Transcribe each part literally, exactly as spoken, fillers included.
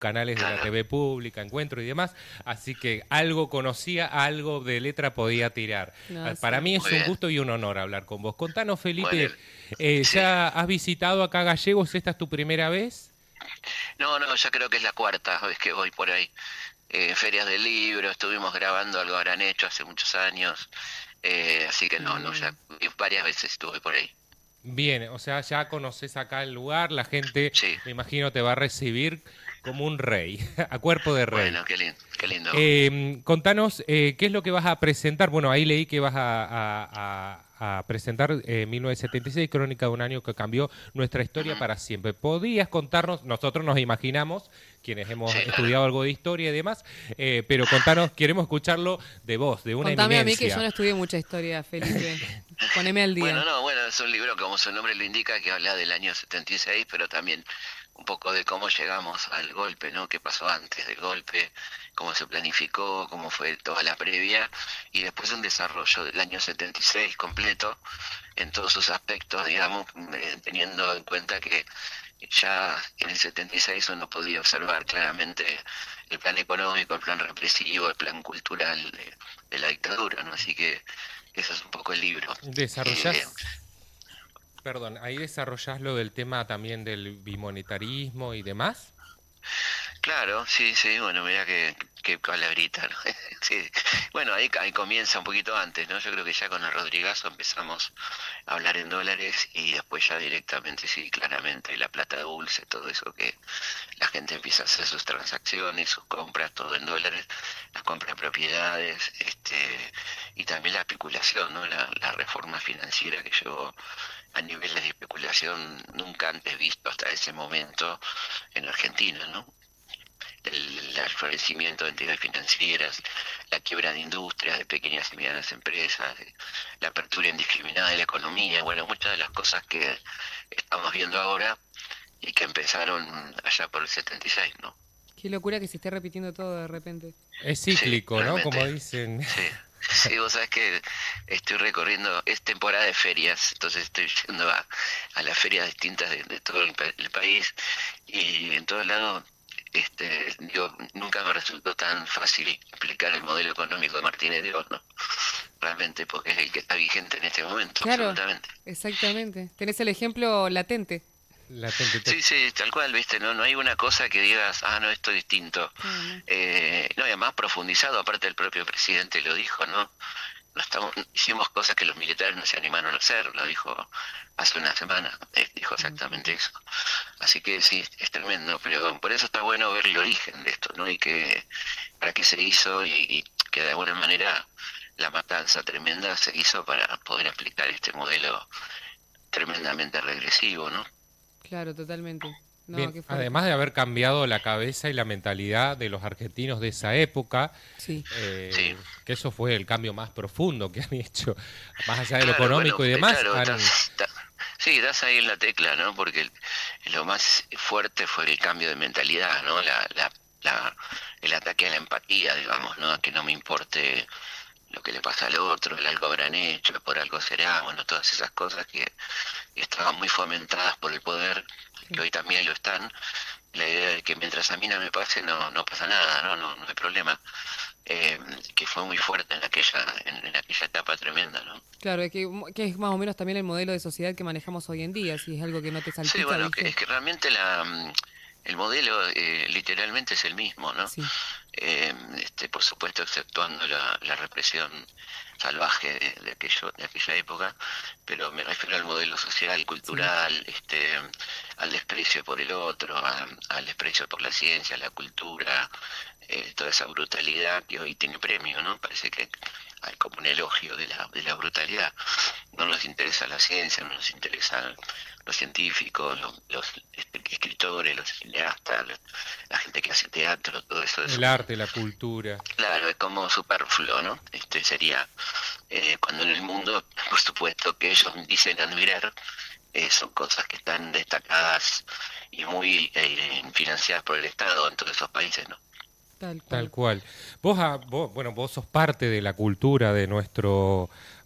canales de la T V pública, Encuentro y demás, así que algo conocía, algo de letra podía tirar. No, Para sí. mí es Muy un bien. gusto y un honor hablar con vos. Contanos, Felipe, Bueno, eh, sí. ¿ya has visitado acá Gallegos? ¿Esta es tu primera vez? No, no, ya creo que es la cuarta vez que voy por ahí. Eh, ferias del libro, estuvimos grabando algo habrán hecho hace muchos años, eh, así que Qué no, no, ya bien. varias veces estuve por ahí. Bien, o sea, ya conoces acá el lugar, la gente, Sí, me imagino, te va a recibir como un rey, a cuerpo de rey. bueno, qué lindo, qué lindo. Eh, contanos, eh, ¿qué es lo que vas a presentar? Bueno, ahí leí que vas a, a- a- a presentar eh, mil novecientos setenta y seis, Crónica de un año que cambió nuestra historia Ujú. para siempre. ¿Podías contarnos? Nosotros nos imaginamos, quienes hemos Sí, claro. estudiado algo de historia y demás, eh, pero contanos, queremos escucharlo de vos, de una Contame a mí que yo eminencia. no estudié mucha historia, Felipe. Poneme al Bueno, día. no, bueno, es un libro, como su nombre lo indica, que habla del año setenta y seis, pero también un poco de cómo llegamos al golpe, ¿no? ¿Qué pasó antes del golpe? ¿Cómo se planificó? ¿Cómo fue toda la previa? Y después un desarrollo del año setenta y seis completo en todos sus aspectos, digamos, eh, teniendo en cuenta que ya en el setenta y seis uno podía observar claramente el plan económico, el plan represivo, el plan cultural de, de la dictadura, ¿no? Así que eso es un poco el libro. Eh, ¿Desarrollás, perdón, ahí desarrollás lo del tema también del bimonetarismo y demás? Claro, sí, sí, bueno, mira que, que palabrita, ¿no? Sí. Bueno, ahí, ahí comienza un poquito antes, ¿no? Yo creo que ya con el Rodrigazo empezamos a hablar en dólares y después ya directamente, sí, claramente la plata dulce, todo eso que la gente empieza a hacer sus transacciones, sus compras, todo en dólares, las compras de propiedades, este, y también la especulación, ¿no? La, la reforma financiera que llevó a niveles de especulación nunca antes visto hasta ese momento en Argentina, ¿no? El, el florecimiento de entidades financieras, la quiebra de industrias, de pequeñas y medianas empresas, de la apertura indiscriminada de la economía, bueno, muchas de las cosas que estamos viendo ahora y que empezaron allá por el setenta y seis, ¿no? Qué locura que se esté repitiendo todo de repente. Es Sí, cíclico, ¿no? Como realmente, dicen. sí. Sí, vos sabés que estoy recorriendo, es temporada de ferias, entonces estoy yendo a, a las ferias distintas de, de todo el, pa- el país y en todos lados, este, digo, nunca me resultó tan fácil explicar el modelo económico de Martínez de Horno, realmente, porque es el que está vigente en este momento, Claro, absolutamente. exactamente. Tenés el ejemplo latente. Latente. to- Sí, sí, tal cual, viste, no, no hay una cosa que digas, ah, no, esto es distinto. Claro, no. Eh, no, y además profundizado, aparte el propio presidente lo dijo, ¿no? No estamos, hicimos cosas que los militares no se animaron a hacer, lo dijo hace una semana, eh, dijo exactamente eso. Así que sí, es tremendo, pero por eso está bueno ver el origen de esto, ¿no? Y que para qué se hizo y, y que de alguna manera la matanza tremenda se hizo para poder aplicar este modelo tremendamente regresivo, ¿no? Claro, totalmente. No, Bien, qué fuerte. además de haber cambiado la cabeza y la mentalidad de los argentinos de esa época, Sí. Sí. eh, que eso fue el cambio más profundo que han hecho, más allá de lo Claro, bueno, económico y eh, demás, claro, han... das, da- sí, das ahí en la tecla, ¿no? Porque el- lo más fuerte fue el cambio de mentalidad, ¿no? La, la, la, el ataque a la empatía, digamos, ¿no? A que no me importe lo que le pasa al otro, el algo habrán hecho, por algo será, bueno, todas esas cosas que estaban muy fomentadas por el poder, que Sí. hoy también lo están, la idea de que mientras a mí no me pase no, no pasa nada, no, no, no hay problema, eh, que fue muy fuerte en aquella, en, en aquella etapa tremenda, ¿no? Claro, es que, que es más o menos también el modelo de sociedad que manejamos hoy en día. Si es algo que no te Sí, salpica, bueno, que, es ¿viste? que realmente la, mm, el modelo eh, literalmente es el mismo, ¿no? Sí, Eh, este, por supuesto, exceptuando la, la represión salvaje de, de aquello, de aquella época, pero me refiero al modelo social, sí. cultural, este, al desprecio por el otro, a- al desprecio por la ciencia, la cultura, eh, toda esa brutalidad que hoy tiene premio, ¿no? Parece que hay como un elogio de la, de la brutalidad. No nos interesa la ciencia, no nos interesan los científicos, los, los escritores, los cineastas, los- la gente que hace teatro, todo eso es El un, arte, la cultura. claro, es como superfluo, ¿no? Este sería eh, cuando en el mundo, por supuesto, que ellos dicen admirar, eh, son cosas que están destacadas y muy eh, financiadas por el Estado en todos esos países, ¿no? Tal Tal cual. cual. Vos, ah, vos, bueno, vos sos parte de la cultura de nuestro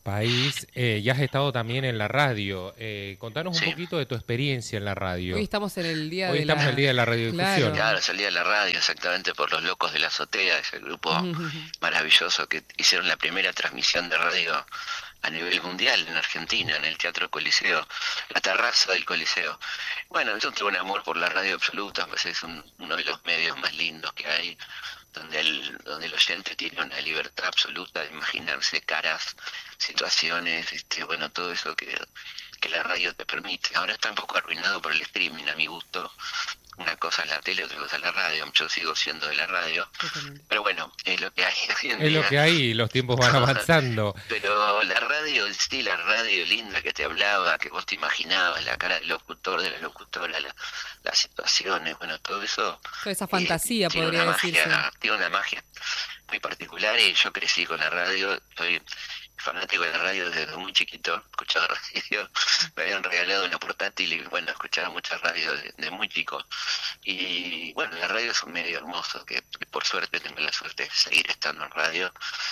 país, eh, y has estado también en la radio. Eh, contanos Sí. un poquito de tu experiencia en la radio. Hoy estamos en el día Hoy de estamos la... en el día de la radiodifusión. Claro. Claro, salía de la radio exactamente por Los Locos de la Azotea, ese grupo maravilloso que hicieron la primera transmisión de radio a nivel mundial en Argentina, en el Teatro Coliseo, la terraza del Coliseo. Bueno, yo tengo un amor por la radio absoluta, pues es un- uno de los medios más lindos que hay, donde el, donde el oyente tiene una libertad absoluta de imaginarse caras, situaciones, este, bueno, todo eso que, que la radio te permite. Ahora está un poco arruinado por el streaming, a mi gusto. Una cosa es la tele, otra cosa es la radio. Yo sigo siendo de la radio. Totalmente. Pero bueno, es lo que hay hoy en Es lo día. que hay y los tiempos van avanzando. Pero la radio, sí, la radio linda que te hablaba, que vos te imaginabas, la cara del locutor, de la locutora, la- las situaciones, bueno, todo eso. Toda esa fantasía, eh, tiene podría una decirse. magia, tiene una magia muy particular y yo crecí con la radio, soy fanático de la radio desde muy chiquito, escuchaba radio, me habían regalado una portátil y bueno, escuchaba mucha radio de, de muy chico. Y bueno, la radio es un medio hermoso que, que por suerte tengo la suerte de seguir estando en radio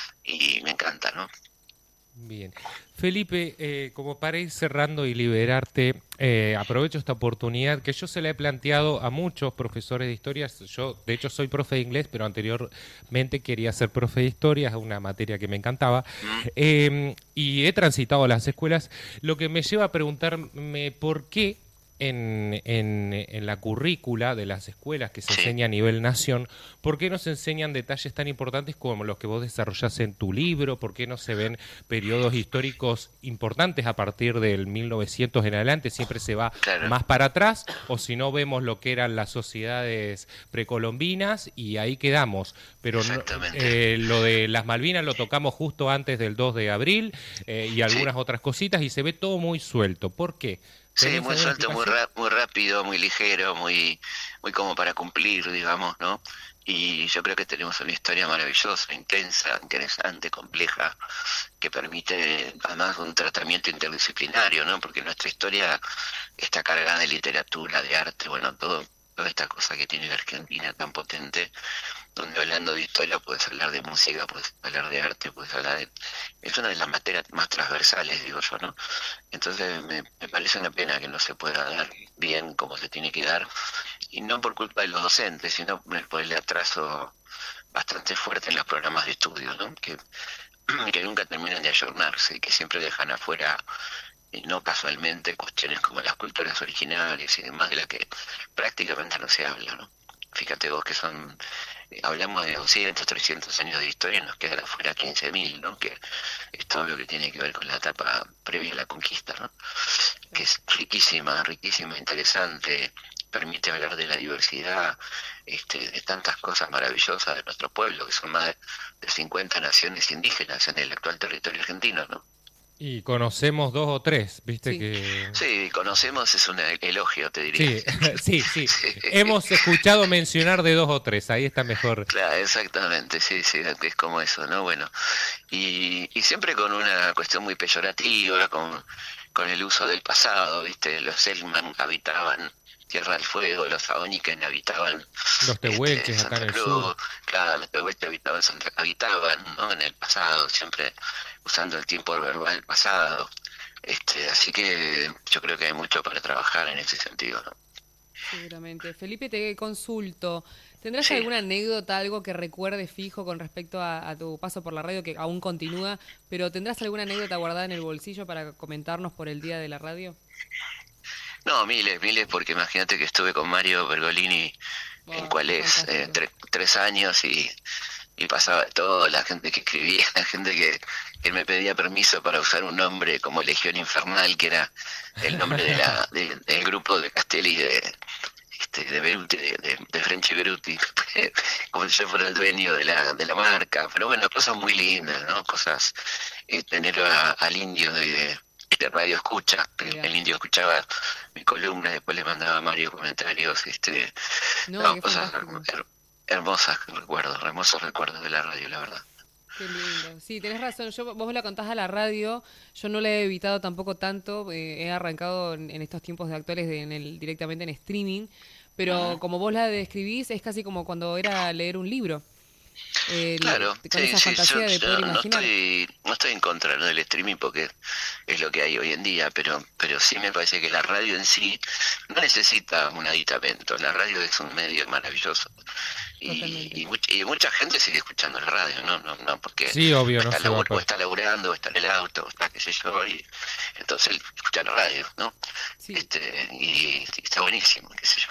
y me encanta, ¿no? Bien. Felipe, eh, como para ir cerrando y liberarte, eh, aprovecho esta oportunidad que yo se la he planteado a muchos profesores de historia. Yo, de hecho, soy profe de inglés, pero anteriormente quería ser profe de historia, es una materia que me encantaba. Eh, y he transitado las escuelas, lo que me lleva a preguntarme por qué en, en, en la currícula de las escuelas que se Sí. enseña a nivel nación, ¿por qué no se enseñan detalles tan importantes como los que vos desarrollás en tu libro? ¿Por qué no se ven periodos históricos importantes a partir del mil novecientos en adelante? Siempre se va Claro. más para atrás, o si no vemos lo que eran las sociedades precolombinas y ahí quedamos. Pero no- Exactamente. eh, lo de las Malvinas lo tocamos justo antes del dos de abril eh, y algunas otras cositas y se ve todo muy suelto. ¿Por qué? Sí, ¿Tenés muy alguna suelto, muy, explicación? ra- muy rápido, muy ligero, muy, muy como para cumplir, digamos, ¿no? Y yo creo que tenemos una historia maravillosa, intensa, interesante, compleja, que permite además un tratamiento interdisciplinario, ¿no? Porque nuestra historia está cargada de literatura, de arte, bueno, todo, toda esta cosa que tiene la Argentina tan potente, donde hablando de historia puedes hablar de música, puedes hablar de arte, puedes hablar de... Es una de las materias más transversales, digo yo, ¿no? Entonces me, me parece una pena que no se pueda dar bien como se tiene que dar, y no por culpa de los docentes, sino por el atraso bastante fuerte en los programas de estudio, ¿no? Que, que nunca terminan de ayornarse y que siempre dejan afuera, y no casualmente, cuestiones como las culturas originarias y demás, de las que prácticamente no se habla, ¿no? Fíjate vos que son, eh, hablamos de doscientos, trescientos años de historia y nos quedan afuera quince mil, ¿no? Que es todo lo que tiene que ver con la etapa previa a la conquista, ¿no? Que es riquísima, riquísima, interesante, permite hablar de la diversidad, este, de tantas cosas maravillosas de nuestro pueblo, que son más de, de cincuenta naciones indígenas en el actual territorio argentino, ¿no? Y conocemos dos o tres, viste Sí. que... Sí, conocemos, es un elogio, te diría. Sí, sí, sí. Hemos escuchado mencionar de dos o tres, ahí está mejor. Claro, exactamente, sí, sí, es como eso, ¿no? Bueno, y, y siempre con una cuestión muy peyorativa, con, con el uso del pasado, ¿viste? Los Selkman habitaban Tierra del Fuego, los Aoniken habitaban Los tehuelches este, acá en Santa el Cruz, sur. claro, los tehuelches habitaban, Santa, habitaban, ¿no? En el pasado, siempre usando el tiempo verbal del pasado. Este, así que yo creo que hay mucho para trabajar en ese sentido, ¿no? Seguramente. Felipe, te consulto. ¿Tendrás Sí. alguna anécdota, algo que recuerdes fijo con respecto a, a tu paso por la radio, que aún continúa, pero tendrás alguna anécdota guardada en el bolsillo para comentarnos por el día de la radio? No, miles, miles, porque imagínate que estuve con Mario Bergolini en Wow, cuales eh, fantástico. tre- tres años y, y pasaba de todo, la gente que escribía, la gente que, que me pedía permiso para usar un nombre como Legión Infernal, que era el nombre de la, de- del grupo de Castelli de, este, de Beruti, de, de, de Frenchy Beruti, como si yo fuera el dueño de la, de la marca, pero bueno, cosas muy lindas, ¿no? Cosas, eh, tener a- al indio de, de, de Radio Escucha, el, Mirá. el indio escuchaba mi columna, después le mandaba a Mario comentarios, este, No, no, qué cosas fantástico. her- hermosas recuerdos, hermosos recuerdos de la radio, la verdad. Qué lindo. Sí, tenés razón. Yo, vos me la contás a la radio. Yo no la he evitado tampoco tanto. eh, he arrancado en, en estos tiempos de actuales de- en el, directamente en streaming. Pero como vos la describís, es casi como cuando era leer un libro. Eh, Claro, con sí, esa sí, fantasía yo, de yo poder no imaginar. estoy, no estoy en contra, ¿no?, del streaming porque es lo que hay hoy en día, pero, pero sí me parece que la radio en sí no necesita un aditamento. La radio es un medio maravilloso y, Totalmente. y, much- y mucha gente sigue escuchando la radio, no, no, no, porque Sí, o obvio, no está, se va a labur- o perder. está laburando, o está en el auto, o está qué sé yo, y entonces escucha la radio, ¿no? Sí. Este, y, y está buenísimo, qué sé yo.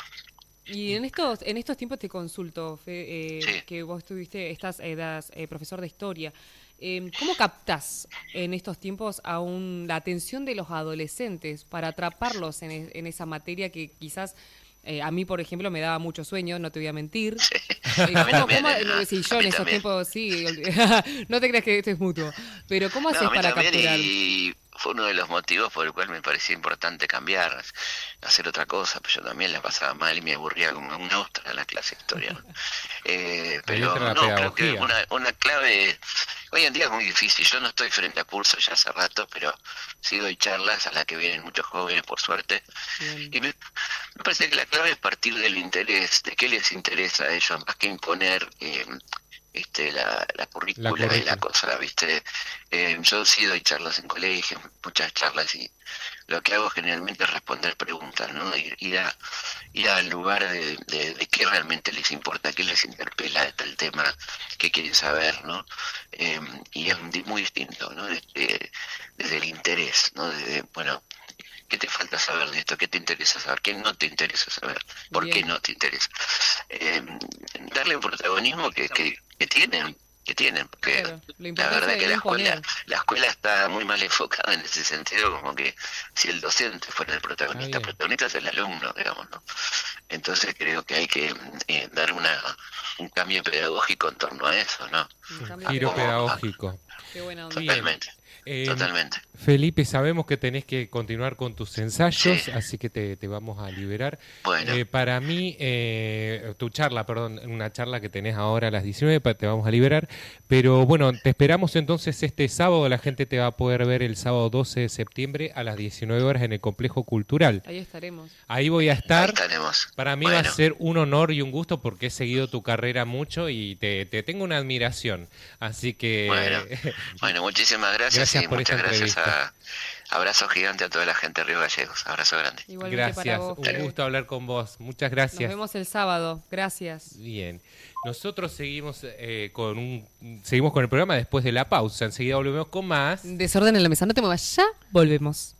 Y en estos en estos tiempos te consulto, Fe, eh, Sí. que vos tuviste, estás eras, eh, profesor de historia. Eh, ¿Cómo captás en estos tiempos aún la atención de los adolescentes para atraparlos en, e- en esa materia que quizás eh, a mí, por ejemplo, me daba mucho sueño, no te voy a mentir? Eh, A mí ¿cómo- también, cómo- eh, no, a- sí, a yo en mí esos también. tiempos, sí, no te creas que esto es mutuo, pero ¿cómo haces No, a mí para también, capturar? y fue uno de los motivos por el cual me parecía importante cambiar, hacer otra cosa, pues yo también la pasaba mal y me aburría como una ostra en la clase de historia, ¿no? Eh, Ahí pero entra la no, creo que pedagogía. una, una clave, hoy en día es muy difícil, yo no estoy frente a cursos ya hace rato, pero sí doy charlas a las que vienen muchos jóvenes, por suerte, Bien. y me, me parece que la clave es partir del interés, de qué les interesa a ellos, más que imponer eh, este, la, la currícula La y la currícula. cosa, ¿viste? Eh, yo sí doy charlas en colegios, muchas charlas, y lo que hago generalmente es responder preguntas, ¿no? Ir, ir, a, ir al lugar de, de, de qué realmente les importa, qué les interpela de tal tema, qué quieren saber, ¿no? Eh, y es di- muy distinto, ¿no? Desde, desde el interés, ¿no? Desde, bueno, ¿qué te falta saber de esto? ¿Qué te interesa saber? ¿Qué no te interesa saber? ¿Por Bien. qué no te interesa? Eh, darle un protagonismo que, que, que tienen, que tienen, porque Claro, la la importancia verdad de que no la escuela, imponer. la escuela está muy mal enfocada en ese sentido, como que si el docente fuera el protagonista, Está el bien. protagonista es el alumno, digamos, ¿no? Entonces creo que hay que eh, dar una un cambio pedagógico en torno a eso, ¿no? Un cambio Giro Como- pedagógico. Qué buena onda. Bien. Totalmente, Eh, totalmente. Felipe, sabemos que tenés que continuar con tus ensayos, Sí. así que te, te vamos a liberar. Bueno. Eh, para mí, eh, tu charla, perdón, una charla que tenés ahora a las diecinueve, pa- te vamos a liberar. Pero bueno, te esperamos entonces este sábado. La gente te va a poder ver el sábado doce de septiembre a las diecinueve horas en el Complejo Cultural. Ahí estaremos. Ahí voy a Ahí estar. estaremos. Para mí Bueno. va a ser un honor y un gusto porque he seguido tu carrera mucho y te, te tengo una admiración. Así que Bueno, bueno, muchísimas gracias, Gracias y por muchas esta gracias entrevista. a abrazo gigante a toda la gente de Río Gallegos, abrazo grande. Igualmente para gracias, vos. un Fede. gusto hablar con vos. Muchas Nos gracias. vemos el sábado. Gracias. Bien, nosotros seguimos eh, con un seguimos con el programa después de la pausa. Enseguida volvemos con más. Desorden en la mesa. No te muevas. Ya volvemos.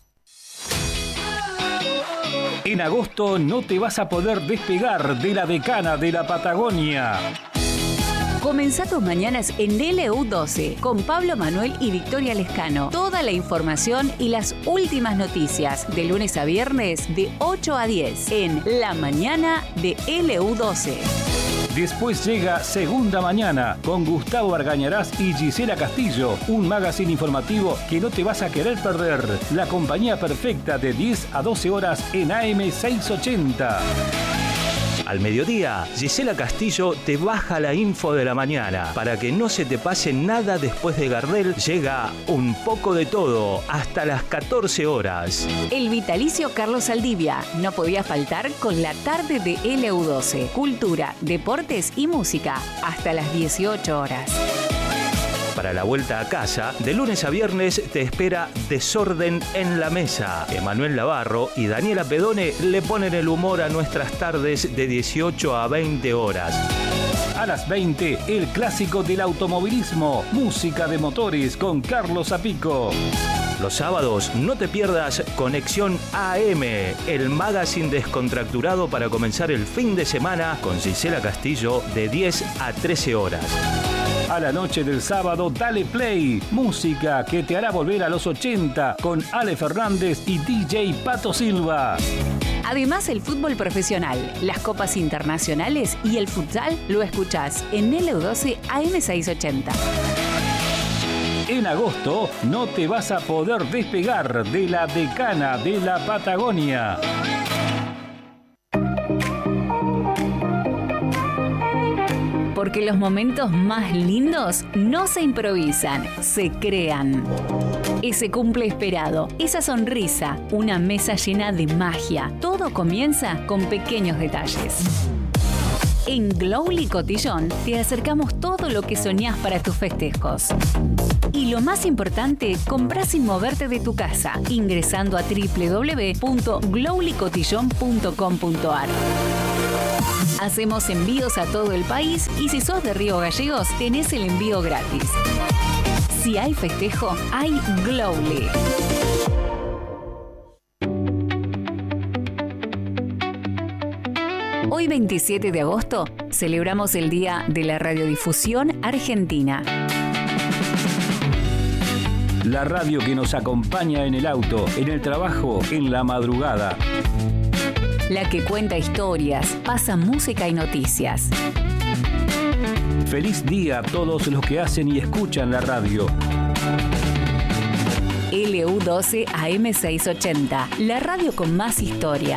En agosto no te vas a poder despegar de la decana de la Patagonia. Comenzá tus mañanas en L U doce con Pablo Manuel y Victoria Lescano. Toda la información y las últimas noticias de lunes a viernes de ocho a diez en La Mañana de L U doce. Después llega Segunda Mañana con Gustavo Argañarás y Gisela Castillo, un magazine informativo que no te vas a querer perder. La compañía perfecta de diez a doce horas en A M seiscientos ochenta. Al mediodía, Gisela Castillo te baja la info de la mañana. Para que no se te pase nada después de Gardel, llega Un poco de todo hasta las catorce horas. El vitalicio Carlos Saldivia no podía faltar con la tarde de L U doce. Cultura, deportes y música hasta las dieciocho horas. Para la vuelta a casa, de lunes a viernes te espera Desorden en la Mesa. Emanuel Navarro y Daniela Pedone le ponen el humor a nuestras tardes de dieciocho a veinte horas. A las veinte, el clásico del automovilismo, música de motores con Carlos Zapico. Los sábados no te pierdas Conexión A M, el magazine descontracturado para comenzar el fin de semana con Gisela Castillo de diez a trece horas. A la noche del sábado, dale play. Música que te hará volver a los ochenta con Ale Fernández y D J Pato Silva. Además, el fútbol profesional, las copas internacionales y el futsal lo escuchás en L U doce A M seiscientos ochenta. En agosto no te vas a poder despegar de la decana de la Patagonia. Porque los momentos más lindos no se improvisan, se crean. Ese cumple esperado, esa sonrisa, una mesa llena de magia, todo comienza con pequeños detalles. En Glowly Cotillón te acercamos todo lo que soñás para tus festejos. Y lo más importante, comprá sin moverte de tu casa, ingresando a doble u doble u doble u punto glowly cotillón punto com punto a r. Hacemos envíos a todo el país y si sos de Río Gallegos, tenés el envío gratis. Si hay festejo, hay Glowly. Hoy, veintisiete de agosto, celebramos el Día de la Radiodifusión Argentina. La radio que nos acompaña en el auto, en el trabajo, en la madrugada. La que cuenta historias, pasa música y noticias. Feliz día a todos los que hacen y escuchan la radio. L U doce A M seiscientos ochenta, la radio con más historia.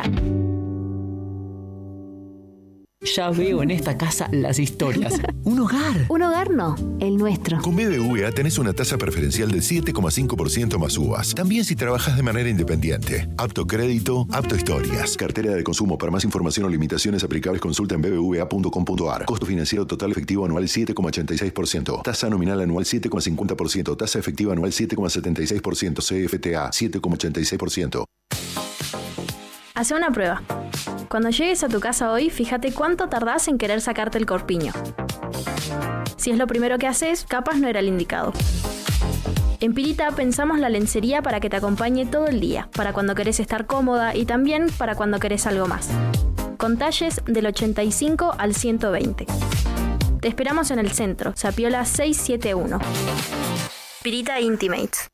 Ya veo en esta casa las historias. Un hogar. Un hogar no, el nuestro. Con B B V A tenés una tasa preferencial del siete coma cinco por ciento más U V A S. También si trabajas de manera independiente. Apto crédito, apto historias. Cartera de consumo. Para más información o limitaciones aplicables, consulta en b b v a punto com punto a r. Costo financiero total efectivo anual siete coma ochenta y seis por ciento. Tasa nominal anual siete coma cincuenta por ciento. Tasa efectiva anual siete coma setenta y seis por ciento. C F T A siete coma ochenta y seis por ciento. Hace una prueba. Cuando llegues a tu casa hoy, fíjate cuánto tardás en querer sacarte el corpiño. Si es lo primero que haces, capaz no era el indicado. En Pirita pensamos la lencería para que te acompañe todo el día, para cuando querés estar cómoda y también para cuando querés algo más. Con talles del ochenta y cinco al ciento veinte. Te esperamos en el centro, Sapiola seiscientos setenta y uno. Pirita Intimates.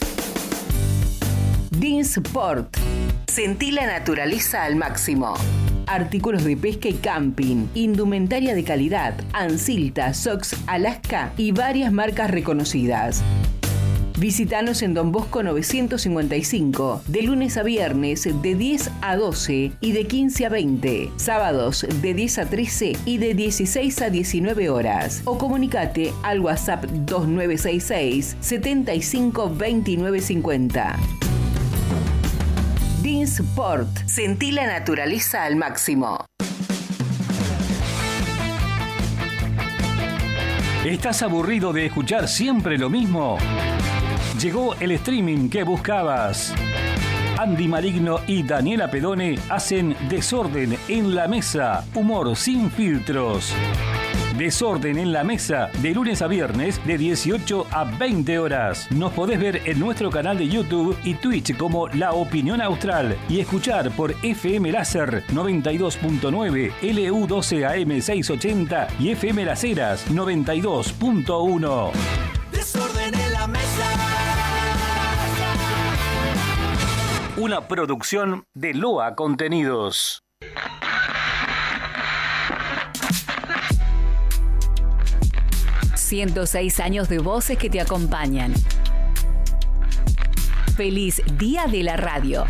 Dinsport. Sentí la naturaleza al máximo. Artículos de pesca y camping, indumentaria de calidad, Ansilta, Sox, Alaska y varias marcas reconocidas. Visítanos en Don Bosco novecientos cincuenta y cinco, de lunes a viernes de diez a doce y de quince a veinte, sábados de diez a trece y de dieciséis a diecinueve horas. O comunicate al WhatsApp dos nueve seis seis, setenta y cinco veintinueve cincuenta. Dinsport. Sentí la naturaleza al máximo. ¿Estás aburrido de escuchar siempre lo mismo? Llegó el streaming que buscabas. Andy Maligno y Daniela Pedone hacen Desorden en la Mesa, humor sin filtros. Desorden en la Mesa, de lunes a viernes, de dieciocho a veinte horas. Nos podés ver en nuestro canal de YouTube y Twitch como La Opinión Austral y escuchar por F M Láser noventa y dos punto nueve, L U doce A M seiscientos ochenta y F M Las Heras noventa y dos punto uno. Desorden en la Mesa. Una producción de Loa Contenidos. ciento seis años de voces que te acompañan. Feliz Día de la Radio.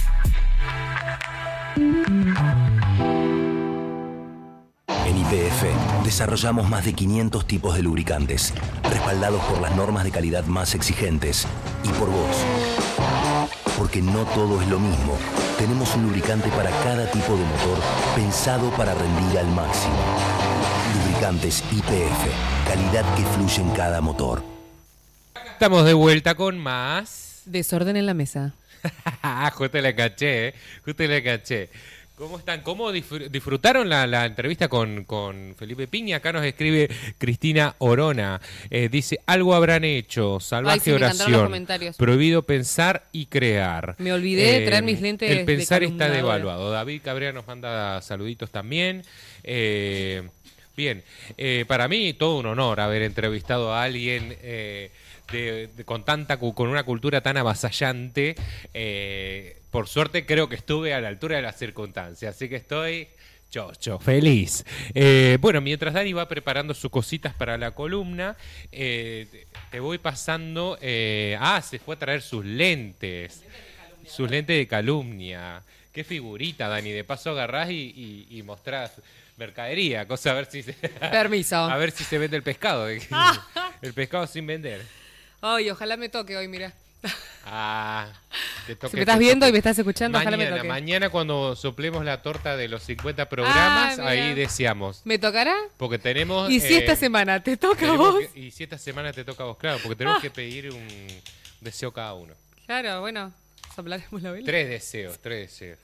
En Y P F desarrollamos más de quinientos tipos de lubricantes, respaldados por las normas de calidad más exigentes y por vos. Porque no todo es lo mismo. Tenemos un lubricante para cada tipo de motor, pensado para rendir al máximo. Lubricantes Y P F, calidad que fluye en cada motor. Estamos de vuelta con más Desorden en la Mesa. Justo le caché, ¿eh? Justo le caché. ¿Cómo están? ¿Cómo disfrutaron la, la entrevista con, con Felipe Piña? Acá nos escribe Cristina Orona. Eh, dice, algo habrán hecho. Salvaje. Ay, sí, oración. Prohibido pensar y crear. Me olvidé de traer mis lentes. El pensar de está devaluado. David Cabrera nos manda saluditos también. Eh, bien, eh, para mí todo un honor haber entrevistado a alguien eh, de, de, con tanta con una cultura tan avasallante. Eh, por suerte creo que estuve a la altura de las circunstancias, así que estoy chocho, feliz. Eh, bueno, mientras Dani va preparando sus cositas para la columna, eh, te voy pasando... Eh, ah, se fue a traer sus lentes, sus lentes de calumnia. Qué figurita, Dani. De paso agarrás y, y, y mostrás mercadería, cosa a ver si se... Permiso. A ver si se vende el pescado. El pescado sin vender. Ay, ojalá me toque hoy, mira. Ah, te toque, si me estás te viendo toque. y me estás escuchando, ojalá me Mañana, toque. mañana cuando soplemos la torta de los cincuenta programas, Ah, ahí deseamos. ¿Me tocará? Porque tenemos... ¿Y si eh, esta semana te toca a tenemos vos? que- y si esta semana te toca a vos, claro, porque tenemos Ah. que pedir un deseo cada uno. Claro, bueno, soplaremos la vela. Tres deseos, tres deseos.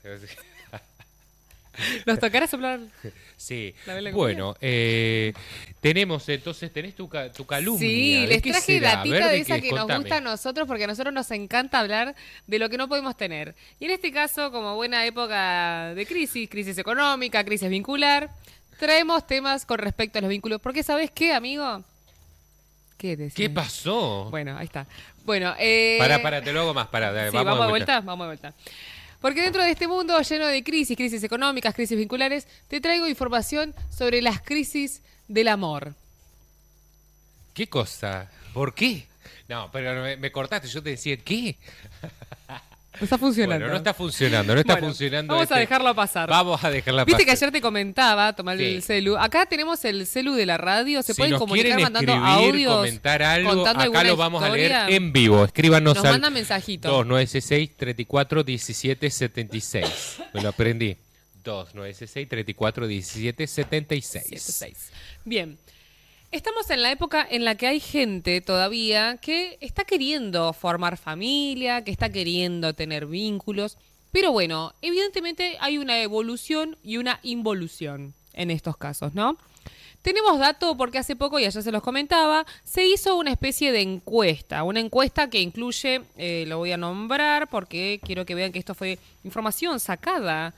¿Nos tocará soplar? Sí. La vela Bueno, eh, tenemos entonces, tenés tu, ca- tu calumnia. Sí, ¿De les qué traje será? A datita ver, de ¿de esa qué? que nos Contame. gusta a nosotros porque a nosotros nos encanta hablar de lo que no podemos tener. Y en este caso, como buena época de crisis, crisis económica, crisis vincular, traemos temas con respecto a los vínculos. Porque ¿sabes qué, amigo? ¿Qué decís? ¿Qué pasó? Bueno, ahí está. Bueno, eh... Pará, pará, te lo hago más, pará, dale, Sí, vamos, vamos de de vuelta. vuelta, vamos de vuelta. Porque dentro de este mundo lleno de crisis, crisis económicas, crisis vinculares, te traigo información sobre las crisis del amor. ¿Qué cosa? ¿Por qué? No, pero me, me cortaste, yo te decía, ¿qué? No está funcionando. Bueno, no está funcionando, no está Bueno, funcionando. vamos a este- dejarlo pasar. Vamos a dejarla Viste pasar. que ayer te comentaba, tomar Sí. el celu. Acá tenemos el celu de la radio, se Si pueden nos comunicar quieren mandando escribir, audios, comentar algo, contando acá alguna lo vamos historia. a leer en vivo. Escríbanos Nos al mandan mensajitos. dos nueve seis, tres cuatro, uno siete siete seis. Me lo aprendí. dos nueve seis, tres cuatro, uno siete siete seis. Bien. Estamos en la época en la que hay gente todavía que está queriendo formar familia, que está queriendo tener vínculos, pero bueno, evidentemente hay una evolución y una involución en estos casos, ¿no? Tenemos datos porque hace poco, y ayer se los comentaba, se hizo una especie de encuesta, una encuesta que incluye, eh, lo voy a nombrar porque quiero que vean que esto fue información sacada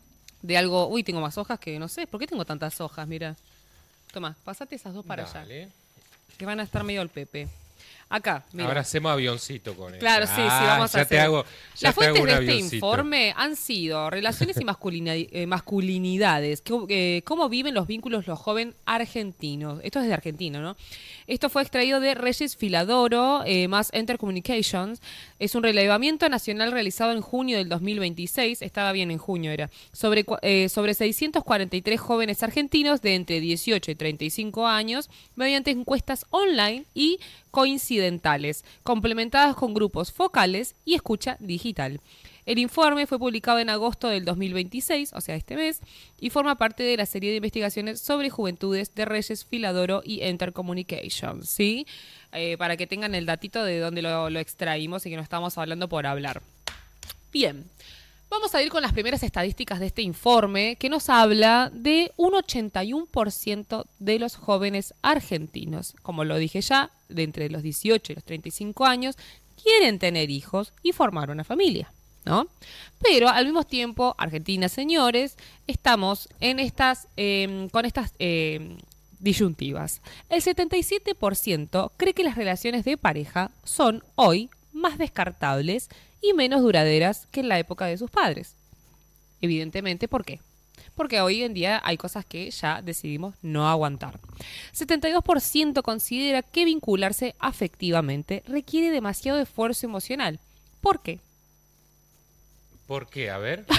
de algo. Uy, tengo más hojas que no sé, ¿por qué tengo tantas hojas? Mira. Toma, pasate esas dos para Dale. allá. Que van a estar medio al pepe. Acá, mira. Ahora hacemos avioncito con eso. Claro, sí, sí, Ah, vamos a ya hacer. Te hago, ya Las te hago fuentes un de este avioncito. informe han sido relaciones y masculina- eh, masculinidades, que, eh, cómo viven los vínculos los jóvenes argentinos. Esto es de Argentina, ¿no? Esto fue extraído de Reyes Filadoro, eh, más Enter Communications. Es un relevamiento nacional realizado en junio del dos mil veintiséis, estaba bien en junio era, sobre, cua- eh, sobre seiscientos cuarenta y tres jóvenes argentinos de entre dieciocho y treinta y cinco años, mediante encuestas online y coincidentales, complementadas con grupos focales y escucha digital. El informe fue publicado en agosto del dos mil veintiséis, o sea, este mes, y forma parte de la serie de investigaciones sobre juventudes de Reyes Filadoro y Enter Communications, ¿sí? Eh, para que tengan el datito de dónde lo, lo extraímos y que no estamos hablando por hablar. Bien. Vamos a ir con las primeras estadísticas de este informe que nos habla de un ochenta y uno por ciento de los jóvenes argentinos, como lo dije ya, de entre los dieciocho y los treinta y cinco años, quieren tener hijos y formar una familia, ¿no? Pero al mismo tiempo, Argentina, señores, estamos en estas, eh, con estas eh, disyuntivas. El setenta y siete por ciento cree que las relaciones de pareja son hoy más descartables y menos duraderas que en la época de sus padres. Evidentemente, ¿por qué? Porque hoy en día hay cosas que ya decidimos no aguantar. setenta y dos por ciento considera que vincularse afectivamente requiere demasiado esfuerzo emocional. ¿Por qué? ¿Por qué? A ver.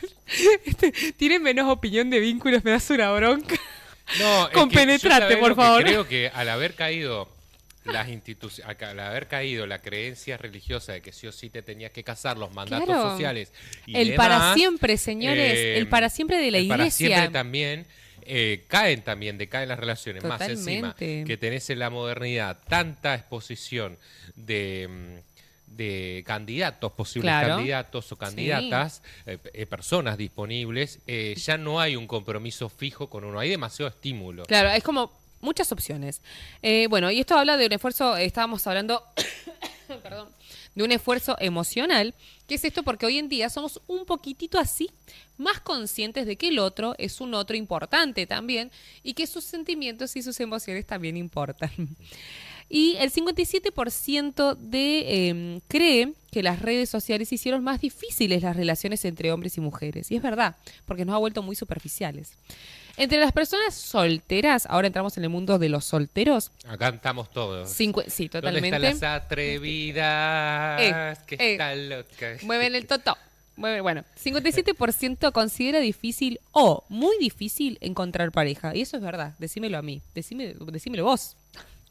Tienen menos opinión de vínculos, me das una bronca. No, es que Compenetrate, yo sabés por lo que favor. Creo que al haber caído las instituciones, al haber caído la creencia religiosa de que sí o sí te tenías que casar, los mandatos Claro. sociales y El demás, para siempre, señores, eh, el para siempre de la el para iglesia. siempre también eh, caen también, decaen las relaciones. Más encima Totalmente. que tenés en la modernidad tanta exposición de mm, de candidatos, posibles Claro. candidatos o candidatas, eh, eh, personas disponibles, eh, ya no hay un compromiso fijo con uno, hay demasiado estímulo. Claro, es como muchas opciones. Eh, bueno, y esto habla de un esfuerzo, eh, estábamos hablando, perdón, de un esfuerzo emocional. ¿Qué es esto? Porque hoy en día somos un poquitito así, más conscientes de que el otro es un otro importante también y que sus sentimientos y sus emociones también importan. Y el cincuenta y siete por ciento de, eh, cree que las redes sociales hicieron más difíciles las relaciones entre hombres y mujeres. Y es verdad, porque nos ha vuelto muy superficiales. Entre las personas solteras, ahora entramos en el mundo de los solteros. Acá estamos todos. Cincu- sí, totalmente. ¿Dónde están las atrevidas? Eh, que eh. están locas. Mueven el totó. Mueve- Bueno, cincuenta y siete por ciento considera difícil o muy difícil encontrar pareja. Y eso es verdad. Decímelo a mí. Decime, decímelo vos.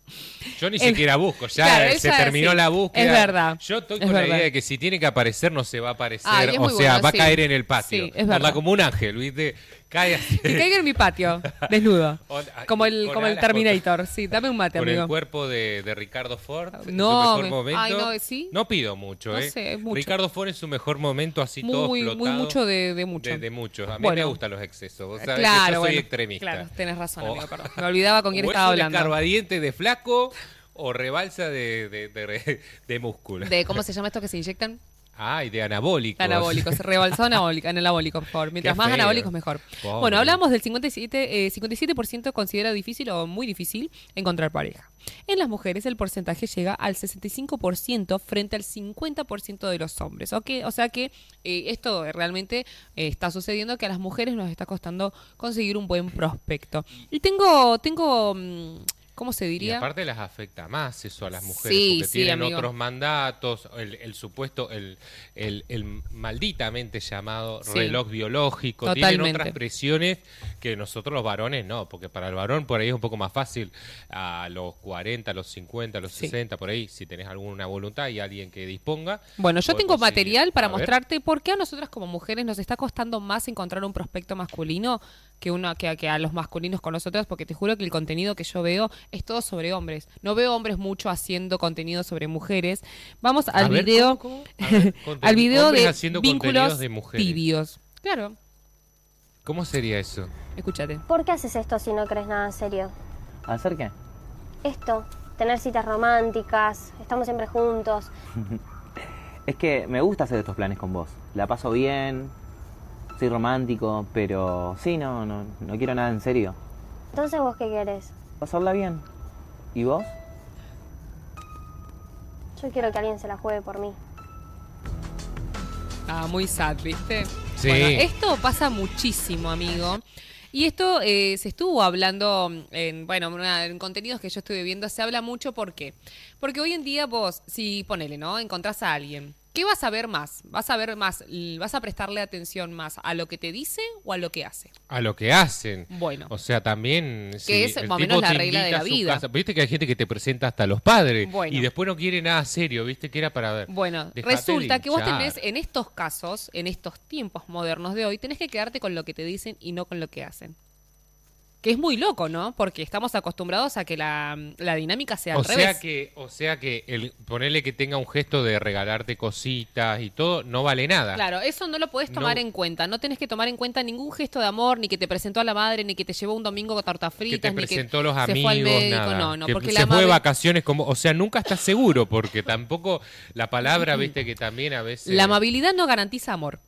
Yo ni El- siquiera busco, ya Claro, se ella terminó sí, la búsqueda. es verdad, Yo estoy es con la verdad. idea de que si tiene que aparecer, no se va a aparecer. Ay, es o muy sea, bueno, va sí. a caer en el patio. Sí, es Onda verdad. como un ángel, ¿viste? Cae así. Que caiga en mi patio, desnudo. O- Como el, con como el alas, Terminator. Sí, dame un mate, Con amigo. el cuerpo de, de Ricardo Ford. en No, su mejor me- momento. ay, no, ¿sí? No pido mucho, No ¿eh? sé, es mucho. Ricardo Ford en su mejor momento, así todo Muy, explotado. muy mucho de, de mucho. De, de muchos. A mí Bueno. me gustan los excesos. Vos sabés Claro, que yo soy bueno, extremista. claro, tenés razón, O- amigo, perdón. Me olvidaba con quién o estaba es hablando. un escarbadiente de flaco o rebalsa de, de, de, de músculo. De ¿Cómo se llama esto que se inyectan? Ah, y de anabólicos. Anabólicos, rebalsado anabólico, anabólico, por favor. Mientras Qué más feo. anabólicos, mejor. Pobre. Bueno, hablamos del cincuenta y siete, eh, cincuenta y siete por ciento considera difícil o muy difícil encontrar pareja. En las mujeres el porcentaje llega al sesenta y cinco por ciento frente al cincuenta por ciento de los hombres. ¿Ok? O sea que eh, esto realmente eh, está sucediendo, que a las mujeres nos está costando conseguir un buen prospecto. Y tengo, tengo, mm, ¿cómo se Y diría? aparte las afecta más eso a las mujeres, Sí, porque sí, tienen amigo. otros mandatos, el, el supuesto, el, el, el malditamente llamado Sí. reloj biológico, tienen Totalmente. otras presiones que nosotros los varones no, porque para el varón por ahí es un poco más fácil a los cuarenta, a los cincuenta, a los Sí. sesenta, por ahí, si tenés alguna voluntad y alguien que disponga. Bueno, yo podés tengo conseguir. material para A ver. mostrarte por qué a nosotras como mujeres nos está costando más encontrar un prospecto masculino que, una, que, a- que a los masculinos con nosotros, porque te juro que el contenido que yo veo es todo sobre hombres. No veo hombres mucho haciendo contenido sobre mujeres. Vamos al A ver, video, ¿cómo, cómo? A ver, conten- al video hombres de haciendo vínculos contenidos de mujeres. tibios. Claro, ¿Cómo sería eso? escúchate. ¿Por qué haces esto si no crees nada serio? ¿Hacer qué? Esto, tener citas románticas, estamos siempre juntos. Es que me gusta hacer estos planes con vos. La paso bien, soy romántico, pero sí, no, no, no quiero nada en serio. Entonces, ¿vos qué querés? Pasarla bien. ¿Y vos? Yo quiero que alguien se la juegue por mí. Ah, muy sad, ¿viste? Sí. Bueno, esto pasa muchísimo, amigo. Y esto eh, se estuvo hablando en, bueno, una- en contenidos que yo estuve viendo, se habla mucho, ¿por qué? Porque hoy en día vos, si ponele, ¿no? Encontrás a alguien, ¿qué vas a ver más? ¿Vas a ver más, l- vas a prestarle atención más a lo que te dice o a lo que hace? A lo que hacen. Bueno. O sea, también... Que es el más o tipo menos la te regla de invita la a su vida. casa. Viste que hay gente que te presenta hasta a los padres. Bueno. Y después no quiere nada serio, viste que era para ver. Bueno, Dejate resulta de que vos hinchar. tenés, en estos casos, en estos tiempos modernos de hoy, tenés que quedarte con lo que te dicen y no con lo que hacen. Que es muy loco, ¿no? Porque estamos acostumbrados a que la, la dinámica sea al O sea revés. que, o sea que el ponerle que tenga un gesto de regalarte cositas y todo, no vale nada. Claro, eso no lo podés tomar No. en cuenta. No tenés que tomar en cuenta ningún gesto de amor, ni que te presentó a la madre, ni que te llevó un domingo con tortas Que fritas, te ni presentó que los se amigos, fue al médico. nada. No, no, que porque se la fue de amabil- vacaciones como, o sea, nunca estás seguro porque tampoco la palabra, viste que también a veces la amabilidad no garantiza amor.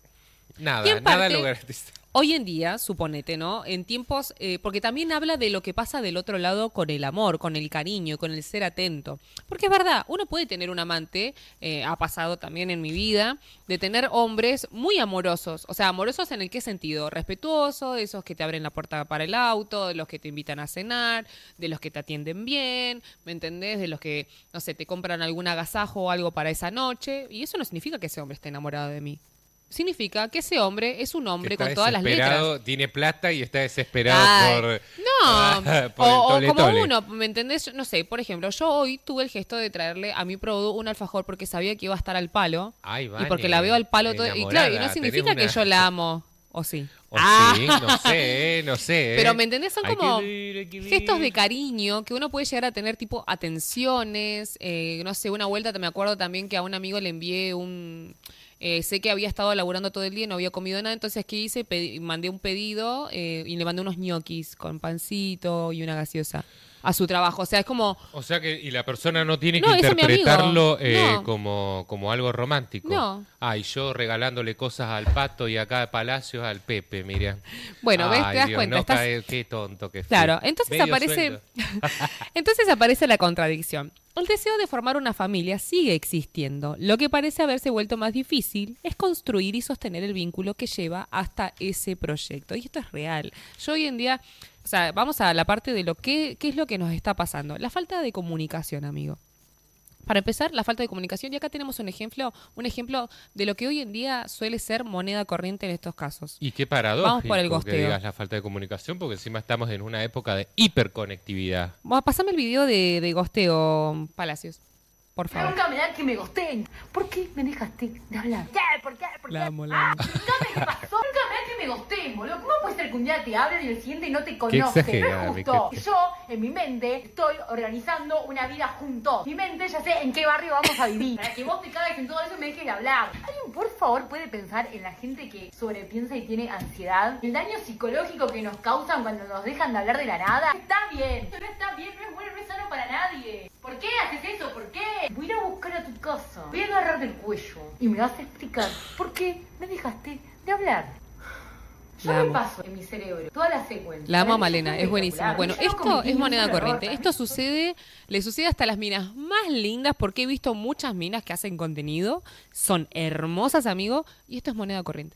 Y nada, en nada parte, lo garantiza. Hoy en día, suponete, ¿no? En tiempos, eh, porque también habla de lo que pasa del otro lado con el amor, con el cariño, con el ser atento. Porque es verdad, uno puede tener un amante, eh, ha pasado también en mi vida, de tener hombres muy amorosos. O sea, amorosos en el qué sentido? Respetuoso, de esos que te abren la puerta para el auto, de los que te invitan a cenar, de los que te atienden bien, ¿me entendés? De los que, no sé, te compran algún agasajo o algo para esa noche. Y eso no significa que ese hombre esté enamorado de mí. Significa que ese hombre es un hombre Está con todas las letras. desesperado, tiene plata y está desesperado Ay, por... No, por o, el o tole como tole. uno, ¿me entendés? Yo no sé, por ejemplo, yo hoy tuve el gesto de traerle a mi produ un alfajor porque sabía que iba a estar al palo. Ay, y Vane, porque la veo al palo todo. Y claro, y no enamorada, significa tenés que una- yo la amo. ¿O sí? O Ah. sí, no sé, no sé. Pero ¿me entendés? Son Hay que como ver, hay que ver. gestos de cariño que uno puede llegar a tener, tipo atenciones. Eh, no sé, una vuelta te me acuerdo también que a un amigo le envié un... Eh, sé que había estado laburando todo el día y no había comido nada, entonces ¿qué hice? Pedí- mandé un pedido eh, y le mandé unos ñoquis con pancito y una gaseosa a su trabajo. O sea, es como... O sea que y la persona no tiene No, que ese es mi amigo. interpretarlo eh, No. como, como algo romántico. No. Ah, y yo regalándole cosas al Pato y acá a Palacios al Pepe, mira. Bueno, ¿ves? Ay, Te das Dios, cuenta, no estás- cae- qué tonto que fui. Claro, entonces Medio aparece sueldo. entonces aparece la contradicción. El deseo de formar una familia sigue existiendo. Lo que parece haberse vuelto más difícil es construir y sostener el vínculo que lleva hasta ese proyecto. Y esto es real. Yo hoy en día, o sea, vamos a la parte de lo que qué es lo que nos está pasando. La falta de comunicación, amigo. Para empezar, la falta de comunicación. Y acá tenemos un ejemplo, un ejemplo de lo que hoy en día suele ser moneda corriente en estos casos. Y qué paradójico Vamos por el gosteo. que digas la falta de comunicación, porque encima estamos en una época de hiperconectividad. Bueno, pasame el video de, de gosteo, Palacios, por favor. Nunca me da que me gosteen. ¿Por qué me dejaste de hablar? ¿Qué? ¿Por qué? ¿Por qué? La amo, la amo. Ah, ¿qué me pasó? Nunca me da que me gosteen, boludo. ¿Cómo puede ser que un día te hablen y el siguiente no te Qué conoce? No exagerada, es mi justo. que- Yo, en mi mente, estoy organizando una vida juntos. Mi mente ya sé en qué barrio vamos a vivir. Para que vos te cagues en todo eso y me dejes de hablar. ¿Alguien, por favor, puede pensar en la gente que sobrepiensa y tiene ansiedad? El daño psicológico que nos causan cuando nos dejan de hablar de la nada. Está bien. Esto no está bien, no es bueno, no es sano para nadie. ¿Por qué haces eso? ¿Por qué? Voy a ir a buscar a tu casa. Voy a agarrar del cuello y me vas a explicar por qué me dejaste de hablar. Yo La me amo. paso en mi cerebro toda la secuencia. La amo a Para mí Malena, es es buenísimo. espectacular. Bueno, Yo no esto cometí es moneda ningún error, corriente. para Esto mí sucede, le sucede hasta a las minas más lindas, porque he visto muchas minas que hacen contenido, son hermosas, amigo, y esto es moneda corriente.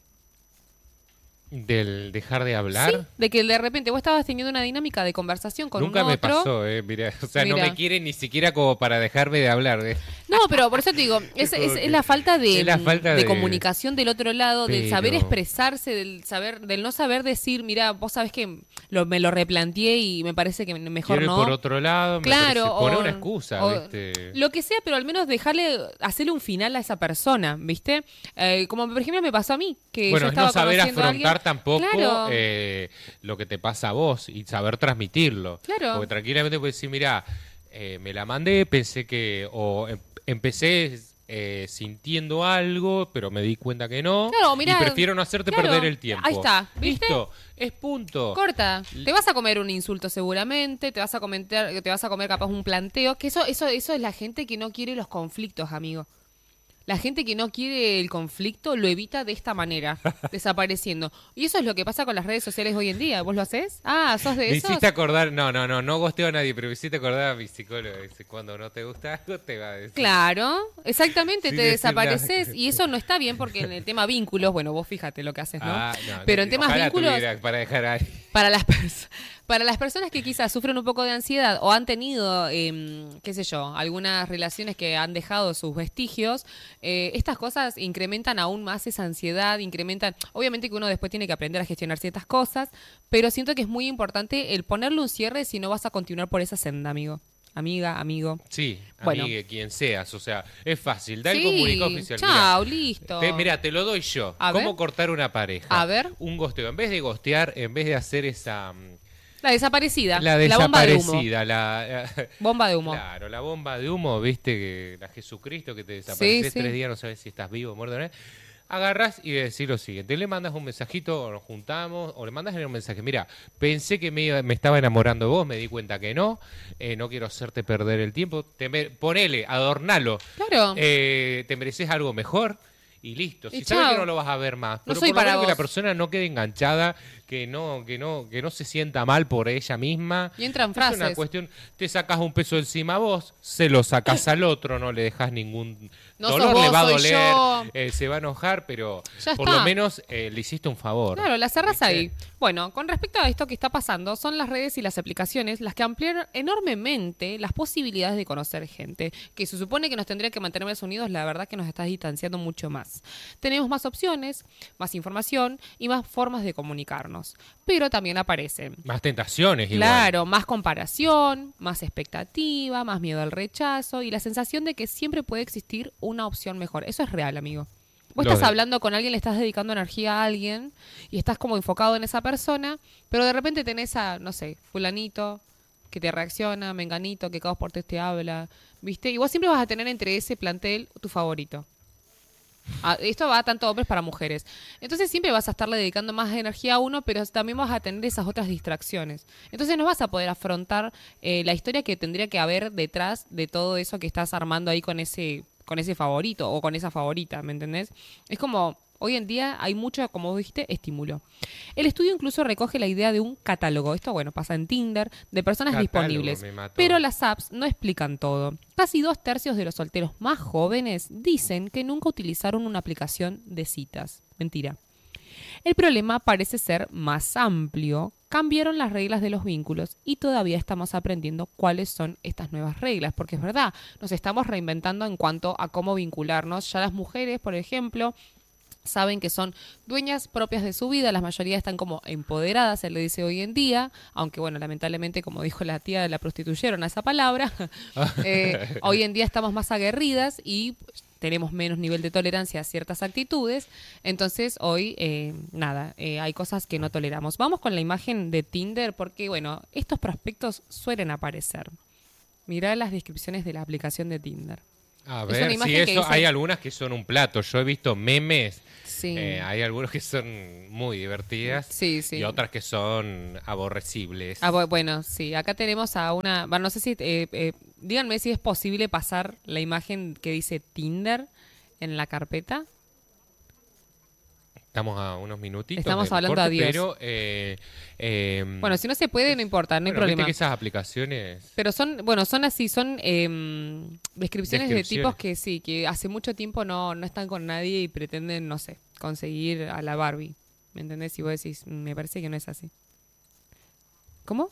Del dejar de hablar. Sí, de que de repente vos estabas teniendo una dinámica de conversación con Nunca un me otro. pasó, eh, mira, o sea, Mira. no me quieren ni siquiera como para dejarme de hablar. eh. No, pero por eso te digo, es, Como es- que- es la falta de, es la falta de de- comunicación del otro lado, del Pero- saber expresarse, del saber, del no saber decir, mira, vos sabés que lo, me lo replanteé y me parece que mejor Quiero ir no. por otro lado, me Claro, parece, poner o- una excusa, o ¿viste? Lo que sea, pero al menos dejarle, hacerle un final a esa persona, ¿viste? Eh, como por ejemplo me pasó a mí, que Bueno, yo es estaba no saber conociendo a afrontar alguien. tampoco Claro. eh, lo que te pasa a vos y saber transmitirlo. Claro. Porque tranquilamente puedes decir, mira, eh, me la mandé, pensé que, o em- empecé eh, sintiendo algo, pero me di cuenta que no. Claro, mirá, y prefiero no hacerte claro, perder el tiempo. ahí está, ¿viste? Listo, es punto. Corta. Te vas a comer un insulto seguramente, te vas a comentar, te vas a comer capaz un planteo, que eso, eso, eso es la gente que no quiere los conflictos, amigo. La gente que no quiere el conflicto lo evita de esta manera, desapareciendo. Y eso es lo que pasa con las redes sociales hoy en día. ¿Vos lo hacés? Ah, ¿sos de Me esos? hiciste acordar, no, no, no, no gosteo a nadie, pero me hiciste acordar a mi psicólogo. Dice, cuando no te gusta algo, te va a decir. Claro, exactamente, Sin te decir desapareces nada. y eso no está bien porque en el tema vínculos, bueno, vos fíjate lo que haces, ¿no? Ah, no, Pero no, en temas ojalá vínculos, tuviera para dejar a alguien. para las pers- para las personas que quizás sufren un poco de ansiedad o han tenido, eh, qué sé yo, algunas relaciones que han dejado sus vestigios, eh, estas cosas incrementan aún más esa ansiedad, incrementan, obviamente que uno después tiene que aprender a gestionar ciertas cosas, pero siento que es muy importante el ponerle un cierre si no vas a continuar por esa senda, amigo. Amiga, amigo. Sí, Bueno. amigue, quien seas, o sea, es fácil, da el Sí, comunicado oficial. chao, Mirá, listo. Te, mirá, te lo doy yo. A ¿Cómo ver. cortar una pareja? A ver. Un gosteo. En vez de gostear, en vez de hacer esa... mm, La desaparecida, La la bomba de humo. desaparecida, la... Bomba de humo. Claro, la bomba de humo, viste, que la Jesucristo que te desapareces Sí, sí. tres días, no sabes si estás vivo o muerto, ¿no? Agarras y decís lo siguiente, le mandas un mensajito, o nos juntamos, o le mandas un mensaje, mira, pensé que me, iba- me estaba enamorando de vos, me di cuenta que no, eh, no quiero hacerte perder el tiempo, te me- ponele, adornalo, Claro. eh, te mereces algo mejor y listo, si Y sabes chao. que no lo vas a ver más, No pero soy por lo para menos que la vos. persona no quede enganchada, que no, que no, que no se sienta mal por ella misma. Y entran Es una frases. cuestión, te sacas un peso encima vos, se lo sacás al otro, no le dejas ningún No sos dolor, vos, le va a soy doler, yo. eh, se va a enojar, pero Ya por está. lo menos eh, le hiciste un favor. Claro, la cerras ¿Viste? ahí. Bueno, con respecto a esto que está pasando, son las redes y las aplicaciones las que amplían enormemente las posibilidades de conocer gente, que se supone que nos tendría que mantener más unidos, la verdad que nos está distanciando mucho más. Tenemos más opciones, más información y más formas de comunicarnos, pero también aparecen. Más tentaciones igual. Claro, más comparación, más expectativa, más miedo al rechazo y la sensación de que siempre puede existir una opción mejor. Eso es real, amigo. Vos Lo estás de- hablando con alguien, le estás dedicando energía a alguien y estás como enfocado en esa persona, pero de repente tenés a, no sé, fulanito que te reacciona, menganito que cada dos por tres te habla, ¿viste? Y vos siempre vas a tener entre ese plantel tu favorito. Ah, esto va tanto hombres para mujeres. Entonces siempre vas a estarle dedicando más energía a uno, pero también vas a tener esas otras distracciones. Entonces no vas a poder afrontar eh, la historia que tendría que haber detrás de todo eso que estás armando ahí con ese, con ese favorito o con esa favorita, ¿me entendés? Es como, hoy en día hay mucho, como vos dijiste, estímulo. El estudio incluso recoge la idea de un catálogo. Esto, bueno, pasa en Tinder, de personas Catálogo, disponibles. me mató. Pero las apps no explican todo. Casi dos tercios de los solteros más jóvenes dicen que nunca utilizaron una aplicación de citas. Mentira. El problema parece ser más amplio. Cambiaron las reglas de los vínculos y todavía estamos aprendiendo cuáles son estas nuevas reglas, porque es verdad, nos estamos reinventando en cuanto a cómo vincularnos. Ya las mujeres, por ejemplo, saben que son dueñas propias de su vida, la mayoría están como empoderadas, se le dice hoy en día, aunque bueno, lamentablemente, como dijo la tía, la prostituyeron a esa palabra. eh, hoy en día estamos más aguerridas y tenemos menos nivel de tolerancia a ciertas actitudes, entonces hoy, eh, nada, eh, hay cosas que no toleramos. Vamos con la imagen de Tinder porque, bueno, estos prospectos suelen aparecer. Mirá las descripciones de la aplicación de Tinder. A ver, sí, eso, dice... hay algunas que son un plato. Yo he visto memes, sí. eh, hay algunos que son muy divertidas sí, sí. y otras que son aborrecibles. Ah, bueno, sí, acá tenemos a una... Bueno, no sé si... Eh, eh, díganme si es posible pasar la imagen que dice Tinder en la carpeta. Estamos a unos minutitos. Estamos hablando a diez. Pero, eh, eh, bueno, si no se puede, no importa, no hay bueno, problema. Viste que esas aplicaciones... Pero son, bueno, son así, son eh, descripciones, descripciones de tipos que sí, que hace mucho tiempo no, no están con nadie y pretenden, no sé, conseguir a la Barbie. ¿Me entendés? Y vos decís, me parece que no es así. ¿Cómo?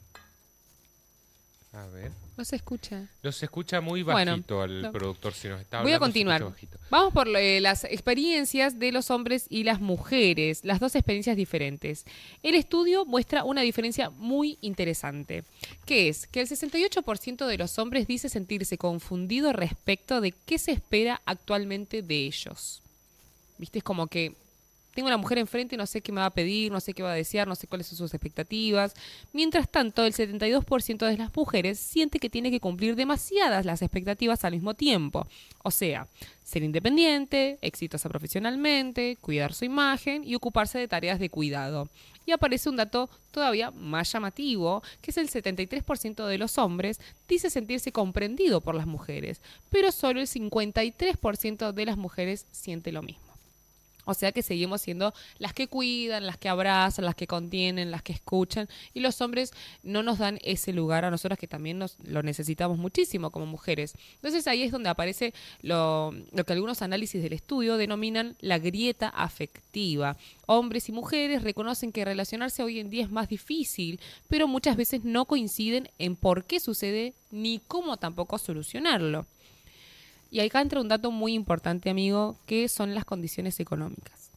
A ver. No se escucha. No se escucha muy bajito bueno, al no. productor si nos está hablando. Voy a continuar. Vamos por eh, las experiencias de los hombres y las mujeres, las dos experiencias diferentes. El estudio muestra una diferencia muy interesante, que es que el sesenta y ocho por ciento de los hombres dice sentirse confundido respecto de qué se espera actualmente de ellos. ¿Viste? Es como que tengo una mujer enfrente y no sé qué me va a pedir, no sé qué va a desear, no sé cuáles son sus expectativas. Mientras tanto, el setenta y dos por ciento de las mujeres siente que tiene que cumplir demasiadas las expectativas al mismo tiempo. O sea, ser independiente, exitosa profesionalmente, cuidar su imagen y ocuparse de tareas de cuidado. Y aparece un dato todavía más llamativo, que es el setenta y tres por ciento de los hombres dice sentirse comprendido por las mujeres, pero solo el cincuenta y tres por ciento de las mujeres siente lo mismo. O sea que seguimos siendo las que cuidan, las que abrazan, las que contienen, las que escuchan. Y los hombres no nos dan ese lugar a nosotras que también nos lo necesitamos muchísimo como mujeres. Entonces ahí es donde aparece lo, lo que algunos análisis del estudio denominan la grieta afectiva. Hombres y mujeres reconocen que relacionarse hoy en día es más difícil, pero muchas veces no coinciden en por qué sucede ni cómo tampoco solucionarlo. Y acá entra un dato muy importante, amigo, que son las condiciones económicas.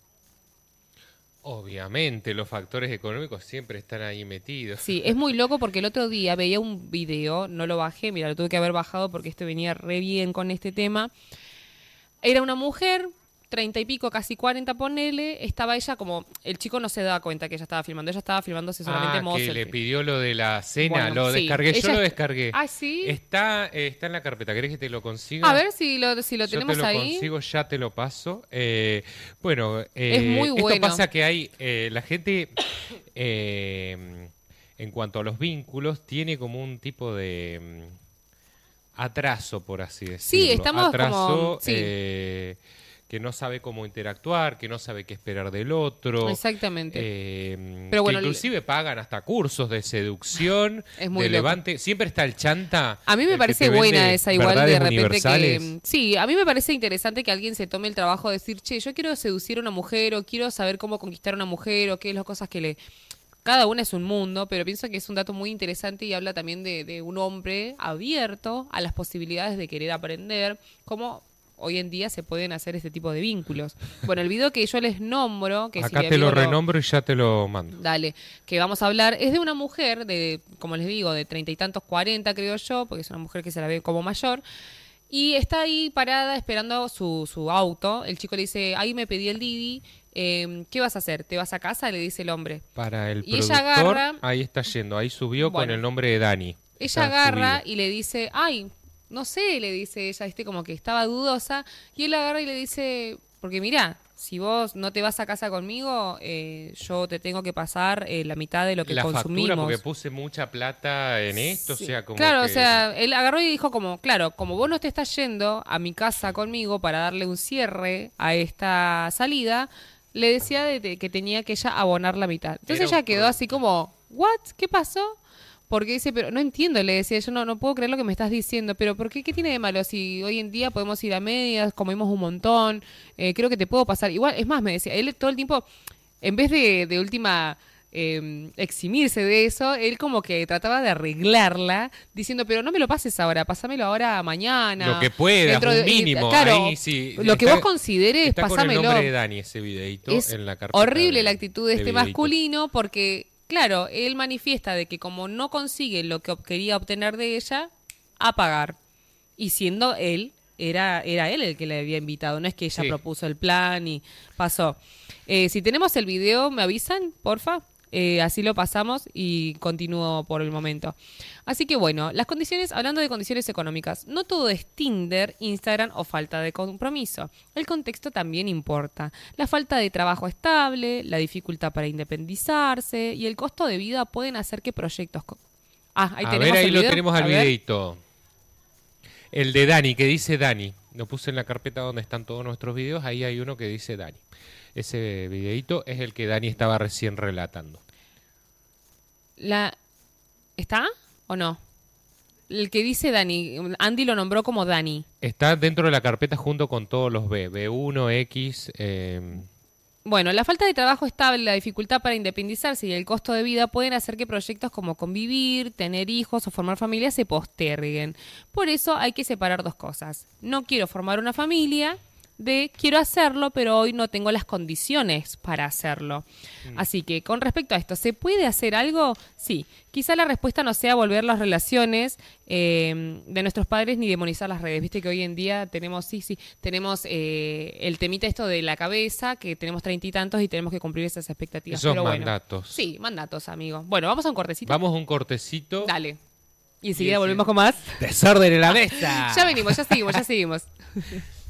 Obviamente, los factores económicos siempre están ahí metidos. Sí, es muy loco porque el otro día veía un video, no lo bajé, mira, lo tuve que haber bajado porque este venía re bien con este tema. Era una mujer, treinta y pico, casi cuarenta, ponele, estaba ella como, el chico no se daba cuenta que ella estaba filmando, ella estaba filmándose solamente ah, modo que selfie. le pidió lo de la cena, bueno, lo sí. descargué, ella yo lo descargué. Ah, ¿sí? Está, eh, está en la carpeta, ¿querés que te lo consiga? A ver si lo, si lo yo tenemos te lo ahí. consigo, ya te lo paso. Eh, bueno, eh, es muy bueno. Esto pasa que hay, eh, la gente, eh, en cuanto a los vínculos, tiene como un tipo de um, atraso, por así decirlo. Sí, estamos atraso, como... Sí. Eh, que no sabe cómo interactuar, que no sabe qué esperar del otro. Exactamente. Eh, Pero bueno, que inclusive pagan hasta cursos de seducción, es muy de loco. levante. Siempre está el chanta. A mí me parece buena esa igual de repente que... Sí, a mí me parece interesante que alguien se tome el trabajo de decir, che, yo quiero seducir a una mujer o quiero saber cómo conquistar a una mujer o qué es las cosas que le... Cada una es un mundo, pero pienso que es un dato muy interesante y habla también de, de un hombre abierto a las posibilidades de querer aprender, como... Hoy en día se pueden hacer este tipo de vínculos. Bueno, el video que yo les nombro... que Acá si te lo lo... renombro y ya te lo mando. Dale, que vamos a hablar. Es de una mujer de, como les digo, de treinta y tantos, cuarenta creo yo, porque es una mujer que se la ve como mayor. Y está ahí parada esperando su, su auto. El chico le dice, ahí me pedí el Didi. Eh, ¿Qué vas a hacer? ¿Te vas a casa? Le dice el hombre. Para el y productor, ella agarra, ahí está yendo. Ahí subió bueno, con el nombre de Dani. Ella está agarra subido. Y le dice, ay... No sé, le dice ella, este como que estaba dudosa, y él agarra y le dice, porque mirá, si vos no te vas a casa conmigo, eh, yo te tengo que pasar eh, la mitad de lo que la consumimos. Factura porque puse mucha plata en esto, sí. O sea, como Claro, que... o sea, él agarró y dijo como, claro, como vos no te estás yendo a mi casa conmigo para darle un cierre a esta salida, le decía de, de que tenía que ella abonar la mitad. Entonces ella quedó así como, ¿what? ¿Qué pasó? Porque dice, pero no entiendo, le decía, yo no, no puedo creer lo que me estás diciendo, pero ¿por qué? ¿Qué tiene de malo? Si hoy en día podemos ir a medias, comemos un montón, eh, creo que te puedo pasar. Igual, es más, me decía, él todo el tiempo en vez de, de última... Eh, eximirse de eso, él como que trataba de arreglarla diciendo, pero no me lo pases ahora, pásamelo ahora mañana. Lo que puedas, Dentro de, un mínimo. Claro, ahí sí, lo que está, vos consideres, está pásamelo. Con el nombre de Dani ese videito es en la carpeta horrible de, la actitud de, de este videito. masculino porque, claro, él manifiesta de que como no consigue lo que quería obtener de ella, a pagar. Y siendo él, era, era él el que le había invitado, no es que ella sí. propuso el plan y pasó. Eh, si tenemos el video, ¿me avisan, porfa? Eh, así lo pasamos y continúo por el momento. Así que bueno, las condiciones, hablando de condiciones económicas, no todo es Tinder, Instagram o falta de compromiso. El contexto también importa. La falta de trabajo estable, la dificultad para independizarse y el costo de vida pueden hacer que proyectos... Co- ah, ahí A tenemos ver, ahí el lo video. tenemos al A ver. videito. El de Dani, que dice Dani. Lo puse en la carpeta donde están todos nuestros videos. Ahí hay uno que dice Dani. Ese videito es el que Dani estaba recién relatando. La... ¿Está o no? El que dice Dani, Andy lo nombró como Dani. Está dentro de la carpeta junto con todos los B. B uno, X... Eh... Bueno, la falta de trabajo estable, la dificultad para independizarse y el costo de vida pueden hacer que proyectos como convivir, tener hijos o formar familia se posterguen. Por eso hay que separar dos cosas. No quiero formar una familia... de quiero hacerlo, pero hoy no tengo las condiciones para hacerlo. Mm. Así que, con respecto a esto, ¿se puede hacer algo? Sí. Quizá la respuesta no sea volver las relaciones eh, de nuestros padres ni demonizar las redes. Viste que hoy en día tenemos, sí, sí, tenemos eh, el temita esto de la cabeza, que tenemos treinta y tantos y tenemos que cumplir esas expectativas. Esos pero mandatos. Bueno, sí, mandatos, amigo. Bueno, vamos a un cortecito. Vamos a un cortecito. Dale. Y enseguida volvemos con más. Desorden en la mesa. Ya venimos, ya seguimos, ya seguimos.